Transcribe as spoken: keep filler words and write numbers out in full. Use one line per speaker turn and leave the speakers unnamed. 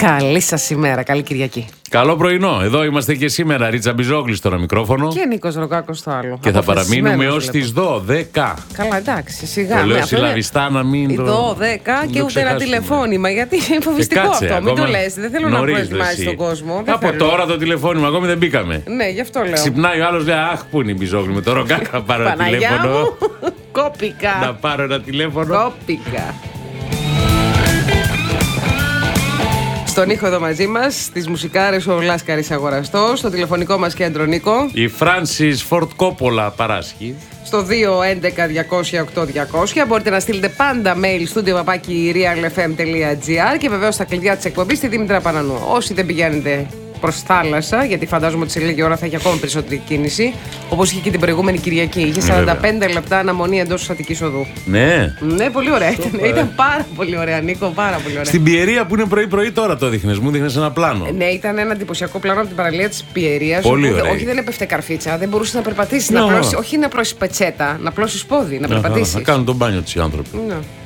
Καλή σας ημέρα, καλή Κυριακή.
Καλό πρωινό. Εδώ είμαστε και σήμερα. Ρίτσα Μπιζόγλη στο μικρόφωνο.
Και Νίκος Ροκάκος στο άλλο.
Και θα παραμείνουμε έως τις δώδεκα.
Καλά, εντάξει, σιγά.
Το λέω συλλαβιστά να μην το.
δώδεκα και ούτε ένα τηλεφώνημα. Γιατί είναι φοβιστικό
κάτσε,
αυτό. Μην το λες. Δεν θέλω να προετοιμάσεις τον κόσμο.
Από
θέλω.
τώρα το τηλεφώνημα, ακόμη δεν μπήκαμε.
Ναι, γι' αυτό λέω.
Ξυπνάει ο άλλος, λέει: Αχ, πού είναι η Μπιζόγλη με το Ροκάκα. Πάρω ένα τηλέφωνο.
Κόπηκα.
Να πάρω ένα τηλέφωνο.
Κόπηκα. Στον ήχο εδώ μαζί μας, στις μουσικάρες ο Λάσκαρης Αγοραστός, στο τηλεφωνικό μας κέντρο Νίκο.
Η Φράνσις Φορτ Κόπολα παράσχει.
Στο δύο έντεκα διακόσια οκτώ διακόσια μπορείτε να στείλετε πάντα mail studio παπάκι realfm.gr και βεβαίως στα κλειδιά της εκπομπής στη Δήμητρα Πανανού. Όσοι δεν πηγαίνετε προς θάλασσα, γιατί φαντάζομαι ότι σε λίγη ώρα θα έχει ακόμα περισσότερη κίνηση, όπως είχε και την προηγούμενη Κυριακή. Είχε σαράντα πέντε λεπτά αναμονή εντός της Αττικής Οδού.
Ναι.
Ναι, πολύ ωραία ήταν. Ήταν πάρα πολύ ωραία, Νίκο, πάρα πολύ ωραία.
Στην Πιερία που είναι πρωί-πρωί τώρα το δείχνες, μου δείχνες ένα πλάνο.
Ναι, ήταν ένα εντυπωσιακό πλάνο από την παραλία της Πιερίας.
Πολύ ωραία.
Όχι, δεν έπεφτε καρφίτσα, δεν μπορούσε να περπατήσει.
No.
Να πλώσεις, όχι να πλώσεις πετσέτα, να πλώσεις πόδι, να περπατήσει.
Να κάνουν τον μπάνιο τους οι άνθρωποι.
No.